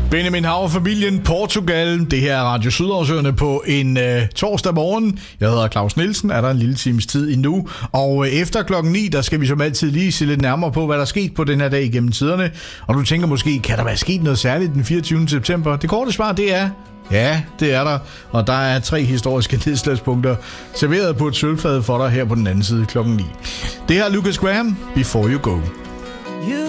Benjamin Hav, familien Portugal. Det her er Radio Sydhavsøerne på en torsdag morgen. Jeg hedder Claus Nielsen. Er der en lille times tid endnu? Og efter klokken 9, der skal vi som altid lige se lidt nærmere på, hvad der er sket på den her dag igennem tiderne. Og du tænker måske, kan der være sket noget særligt den 24. september? Det korte svar, det er... Ja, det er der. Og der er 3 historiske nedslagspunkter serveret på et sølvfad for dig her på den anden side klokken 9. Det her er Lucas Graham, Before You Go.